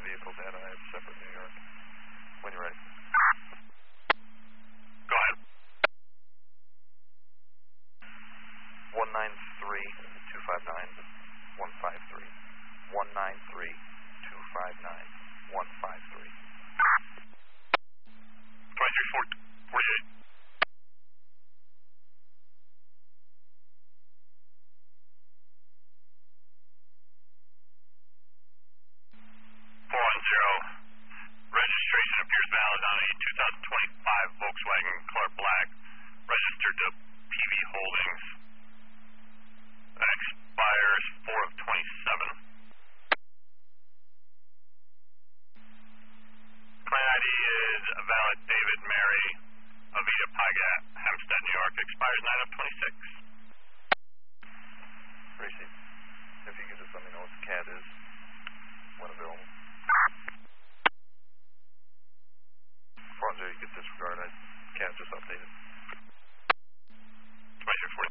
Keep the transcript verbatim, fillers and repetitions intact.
vehicle data. I have separate New York. When you're ready. Go ahead. one nine three two five nine one five three. one nine three two five nine one five three. twenty-three forty-eight. four one zero. Registration appears valid on a two thousand twenty-five Volkswagen color black, registered to P V Holdings. That expires four of twenty-seven. Client I D is a valid David Mary, Avita Pagat, Hempstead, New York. Expires nine of twenty-six. Receive. If you could just let me know what the C A D is when available. four one zero, you could disregard. I can't just update it. twenty-three forty.